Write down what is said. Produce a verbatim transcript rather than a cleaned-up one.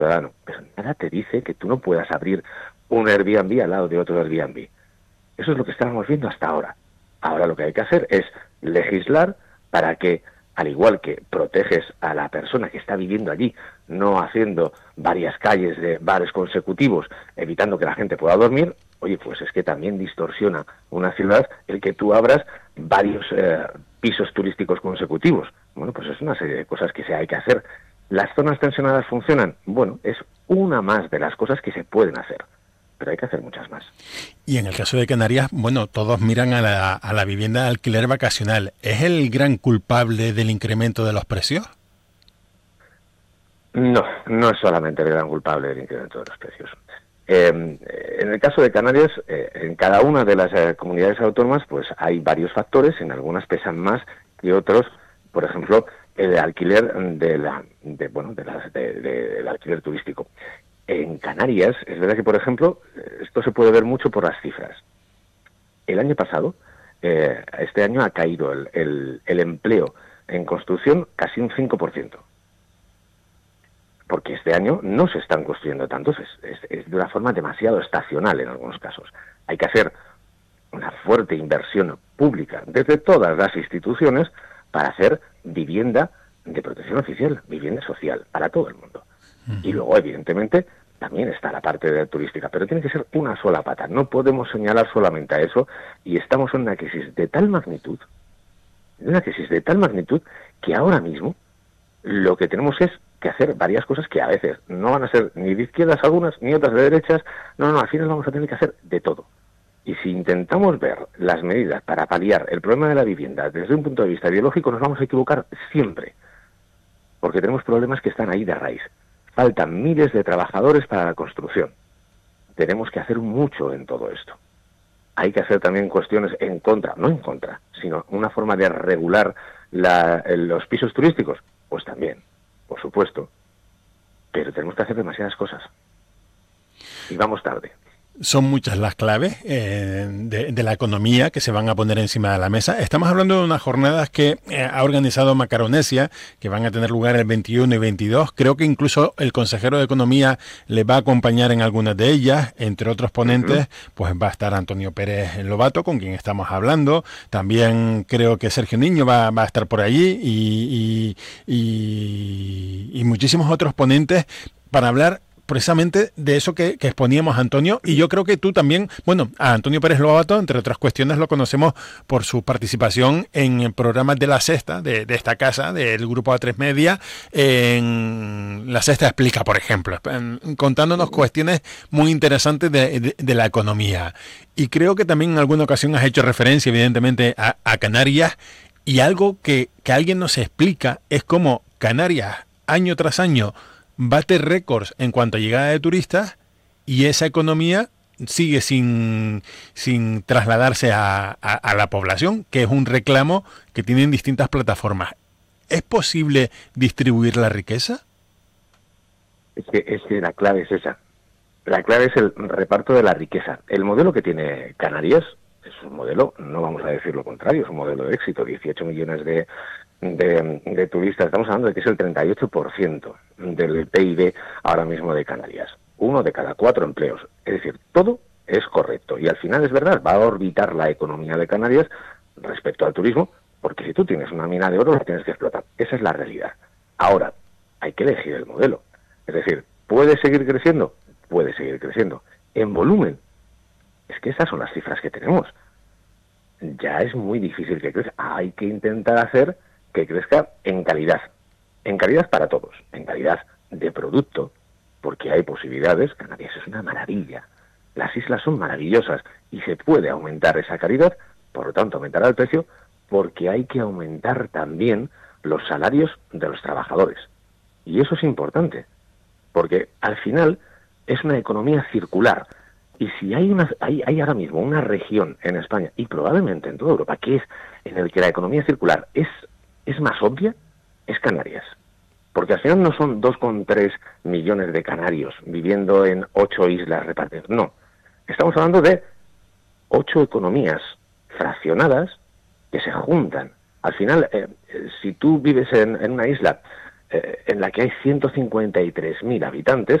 ciudadano, pero nada te dice que tú no puedas abrir un Airbnb al lado de otro Airbnb. Eso es lo que estábamos viendo hasta ahora. Ahora lo que hay que hacer es legislar para que, al igual que proteges a la persona que está viviendo allí, no haciendo varias calles de bares consecutivos, evitando que la gente pueda dormir, oye, pues es que también distorsiona una ciudad el que tú abras varios eh, pisos turísticos consecutivos. Bueno, pues es una serie de cosas que se hay que hacer. ¿Las zonas tensionadas funcionan? Bueno, es una más de las cosas que se pueden hacer, pero hay que hacer muchas más. Y en el caso de Canarias, bueno, todos miran a la, a la vivienda de alquiler vacacional. ¿Es el gran culpable del incremento de los precios? No, no es solamente el gran culpable del incremento de los precios. Eh, en el caso de Canarias, eh, en cada una de las eh, comunidades autónomas, pues hay varios factores, en algunas pesan más que otros. Por ejemplo, el alquiler de la, de, bueno, de las, de, de, del alquiler turístico. En Canarias, es verdad que, por ejemplo, esto se puede ver mucho por las cifras. El año pasado, eh, este año ha caído el, el, el empleo en construcción casi un cinco por ciento. Porque este año no se están construyendo tantos, es, es, es de una forma demasiado estacional en algunos casos. Hay que hacer una fuerte inversión pública desde todas las instituciones para hacer vivienda de protección oficial, vivienda social, para todo el mundo. Uh-huh. Y luego, evidentemente, también está la parte de la turística, pero tiene que ser una sola pata. No podemos señalar solamente a eso, y estamos en una crisis de tal magnitud, de una crisis de tal magnitud, que ahora mismo lo que tenemos es que hacer varias cosas que a veces no van a ser ni de izquierdas algunas, ni otras de derechas. No, no, al final vamos a tener que hacer de todo. Y si intentamos ver las medidas para paliar el problema de la vivienda desde un punto de vista ideológico, nos vamos a equivocar siempre, porque tenemos problemas que están ahí de raíz. Faltan miles de trabajadores para la construcción. Tenemos que hacer mucho en todo esto. Hay que hacer también cuestiones en contra, no en contra, sino una forma de regular la, los pisos turísticos. Pues también, por supuesto. Pero tenemos que hacer demasiadas cosas. Y vamos tarde. Son muchas las claves eh, de, de la economía que se van a poner encima de la mesa. Estamos hablando de unas jornadas que eh, ha organizado Macaronesia, que van a tener lugar el veintiuno y veintidós. Creo que incluso el consejero de Economía le va a acompañar en algunas de ellas. Entre otros ponentes, uh-huh. pues va a estar Antonio Pérez Lobato, con quien estamos hablando. También creo que Sergio Niño va, va a estar por allí y, y, y, y muchísimos otros ponentes para hablar precisamente de eso que, que exponíamos, Antonio, y yo creo que tú también, bueno, a Antonio Pérez Lobato, entre otras cuestiones, lo conocemos por su participación en programas de La Sexta, de, de esta casa, del grupo A tres Media, en La Sexta Explica, por ejemplo, en, contándonos cuestiones muy interesantes de, de, de la economía. Y creo que también en alguna ocasión has hecho referencia, evidentemente, a, a Canarias, y algo que, que alguien nos explica es cómo Canarias, año tras año, bate récords en cuanto a llegada de turistas y esa economía sigue sin, sin trasladarse a, a, a la población, que es un reclamo que tienen distintas plataformas. ¿Es posible distribuir la riqueza? Es que, es que la clave es esa. La clave es el reparto de la riqueza. El modelo que tiene Canarias es un modelo, no vamos a decir lo contrario, es un modelo de éxito. dieciocho millones de De, de turistas, estamos hablando de que es el treinta y ocho por ciento del P I B ahora mismo de Canarias, uno de cada cuatro empleos, es decir, todo es correcto, y al final es verdad, va a orbitar la economía de Canarias respecto al turismo, porque si tú tienes una mina de oro, la tienes que explotar, esa es la realidad. Ahora, hay que elegir el modelo, es decir, ¿puede seguir creciendo? Puede seguir creciendo. En volumen, es que esas son las cifras que tenemos. Ya es muy difícil que crezca, hay que intentar hacer que crezca en calidad, en calidad para todos, en calidad de producto, porque hay posibilidades. Canarias es una maravilla, las islas son maravillosas y se puede aumentar esa calidad, por lo tanto aumentará el precio, porque hay que aumentar también los salarios de los trabajadores. Y eso es importante, porque al final es una economía circular. Y si hay una hay, hay ahora mismo una región en España, y probablemente en toda Europa, que es en el que la economía circular es es más obvia, es Canarias. Porque al final no son dos coma tres millones de canarios viviendo en ocho islas repartidas. No, estamos hablando de ocho economías fraccionadas que se juntan. Al final, eh, si tú vives en, en una isla eh, en la que hay ciento cincuenta y tres mil habitantes,